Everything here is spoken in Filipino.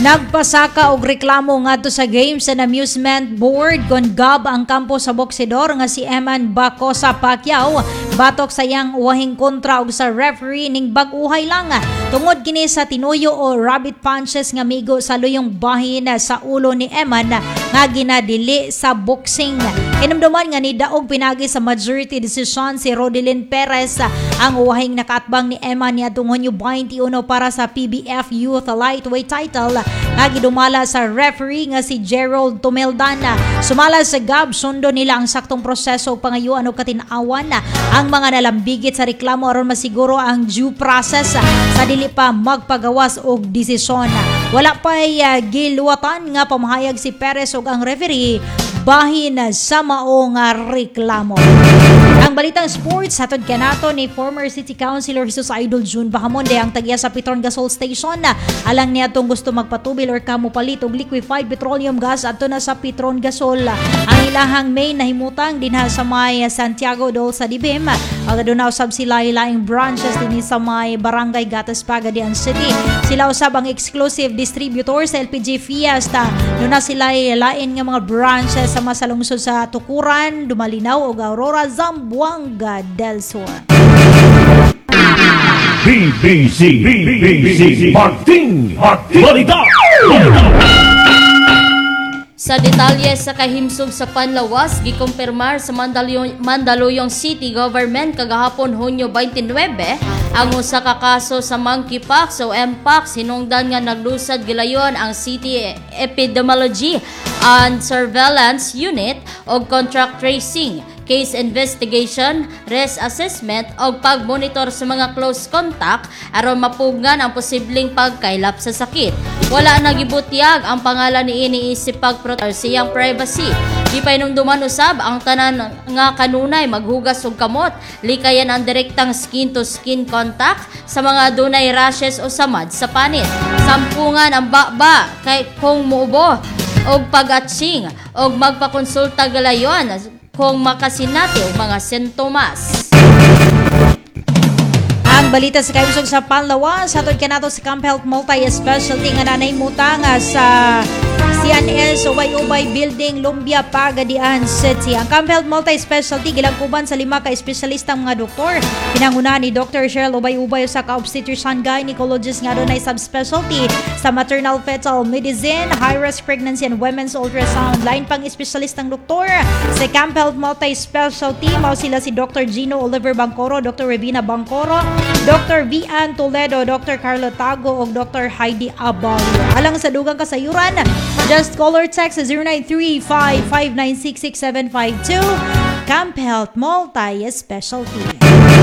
Nagpasaka og reklamo ngadto sa games and amusement board kon gab ang kampo sa boksidor nga si Eman Bacosa Pacquiao batok sa iyang uwahing kontra og sa referee ning bag-uhay lang tungod kini sa tinuyo o rabbit punches nga migo sa luyong bahin sa ulo ni Eman nga ginadili sa boxing. Inumduman nga ni daog pinagi sa majority decision si Rodelyn Perez ang uwahing nakaatbang ni Eman niadtong Hunyo 21 para sa PBF Youth Lightweight title nga gidumala sa referee nga si Gerald Tumeldana. Sumala sa gab sundo nila ang saktong proseso ug pangayuan og katin-awan ang mga nalambigit sa reklamo aron masiguro ang due process sa dili pa magpagawas og desisyon. Wala pa'y giluwatan nga pamahayag si Perez ug ang referee bahin sa maong reklamo. Ang balitang sports hatod kanato ni former City Councilor Jesus Idol June Bahamonde ang tagya sa Petron Gasol Station alang niya tong gusto magpatubil or kamupalit og liquefied petroleum gas adto na sa Petron Gasol. Ang ilahang main nahimutang dinha sa may Santiago Dol sa Dibim ag aduna usab sila ilaing branches dinhi sa may Barangay Gatas Pagadian City. Sila usab ang exclusive distributor sa LPG Fiesta. Duna sila lain nga mga branches sa masalungsod sa Tukuran, Dumalinaw ug Aurora, Zamboanga del Sur. BBC Martin Balita. Sa detalye sa kahimsog sa panlawas, gikumpirmar sa Mandaluyong City Government kagahapon Hunyo 29 ang usa ka kaso sa monkeypox o mpox hinungdan nga naglusad gilayon ang City Epidemiology and Surveillance Unit o contract tracing, case investigation, risk assessment o pagmonitor sa mga close contact aron mapugngan ang posibleng pagkaylap sa sakit. Wala nagibutyag ang pangalan ni iniisip pagprotect sa iyang privacy. Di pa inumduman usab ang tanan nga kanunay maghugas og kamot, likayan ang direktang skin to skin contact sa mga dunay rashes o samad sa panit. Sampungan ang baba kay kung muubo og pag-atching og magpakonsulta galayon kung makasinati og mga sintomas. Ang balita sa kahimsog sa panlawas hatod kanato sa Camp Health Multi-Specialty nga nanahimutang sa CNS Ubay-Ubay Building, Lumbia, Pagadian City. Ang Camp Health Multi-Specialty gilangkuban sa 5 ka espesyalistang mga doktor. Pinanguna ni Dr. Cheryl Ubay-Ubay sa ka-obstetrician gynecologist nga doon ay subspecialty sa maternal fetal medicine, high-risk pregnancy and women's ultrasound. Lain pang espesyalistang doktor sa Camp Health Multi-Specialty mao sila si Dr. Gino Oliver Bangcoro, Dr. Rebina Bangcoro, Dr. Vian Toledo, Dr. Carlo Tago ug Dr. Heidi Abalio. Alang sa dugang kasayuran, just call or text sa 0935-596-6752. Camp Health Multi-Specialty.